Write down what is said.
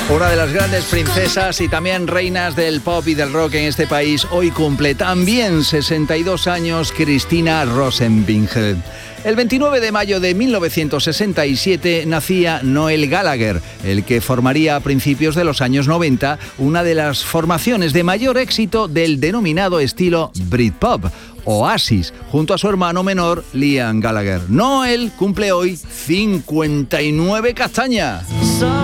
Una de las grandes princesas y también reinas del pop y del rock en este país hoy cumple también 62 años Christina Rosenvinge. El 29 de mayo de 1967 nacía Noel Gallagher, el que formaría a principios de los años 90 una de las formaciones de mayor éxito del denominado estilo Britpop, Oasis, junto a su hermano menor Liam Gallagher. Noel cumple hoy 59 castañas.